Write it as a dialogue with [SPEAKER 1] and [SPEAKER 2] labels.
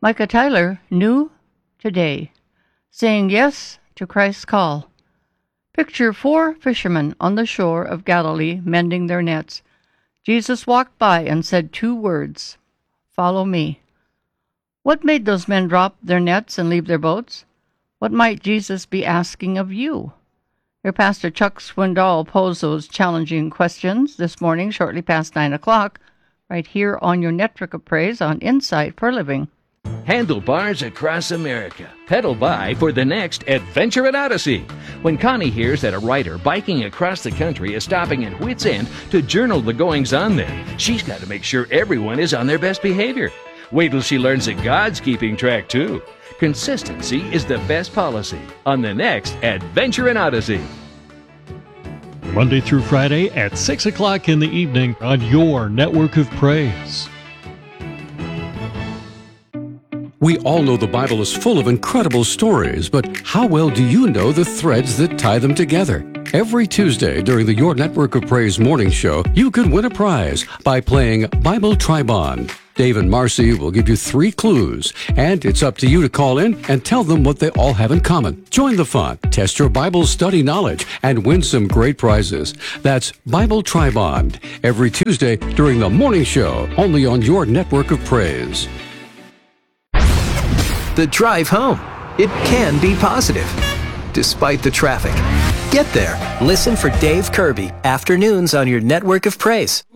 [SPEAKER 1] Micah Tyler, New Today, saying yes to Christ's call. Picture 4 fishermen on the shore of Galilee mending their nets. Jesus walked by and said 2 words, "Follow me." What made those men drop their nets and leave their boats? What might Jesus be asking of you? Your pastor Chuck Swindoll posed those challenging questions this morning shortly past 9 o'clock, right here on your Network of Praise on Insight for Living.
[SPEAKER 2] Handlebars across America. Pedal by for the next Adventure at Odyssey. When Connie hears that a writer biking across the country is stopping at Whit's End to journal the goings-on there, she's got to make sure everyone is on their best behavior. Wait till she learns that God's keeping track, too. Consistency is the best policy on the next Adventure in Odyssey.
[SPEAKER 3] Monday through Friday at 6 o'clock in the evening on your Network of Praise.
[SPEAKER 4] We all know the Bible is full of incredible stories, but how well do you know the threads that tie them together? Every Tuesday during the Your Network of Praise morning show, you could win a prize by playing Bible Tribond. Dave and Marcy will give you 3 clues, and it's up to you to call in and tell them what they all have in common. Join the fun, test your Bible study knowledge, and win some great prizes. That's Bible Tribond, every Tuesday during the morning show, only on your Network of Praise.
[SPEAKER 5] The drive home. It can be positive, despite the traffic. Get there. Listen for Dave Kirby, afternoons on your Network of Praise.